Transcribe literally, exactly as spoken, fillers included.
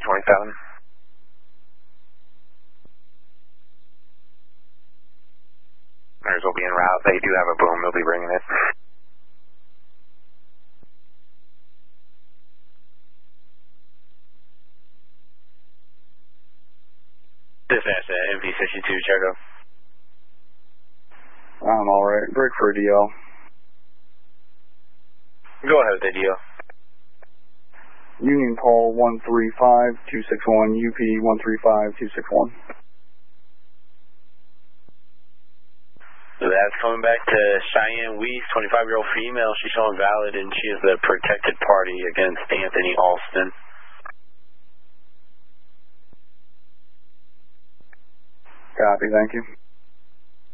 three twenty-seven. Mariners will be en route. They do have a boom. They'll be bringing it. Dispatch at M V sixty-two, Chergo. I'm alright. Break for a D L. Go ahead with the D L. Union call one three five two six one, U P one three five two six one. So that's coming back to Cheyenne Weiss, twenty-five-year-old female. She's showing valid, and she is the protected party against Anthony Alston. Copy, thank you.